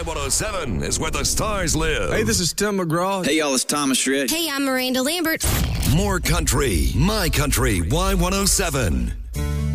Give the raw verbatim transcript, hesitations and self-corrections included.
Y one oh seven is where the stars live. Hey, this is Tim McGraw. Hey, y'all, it's Thomas Rhett. Hey, I'm Miranda Lambert. More country, my country, Y one oh seven.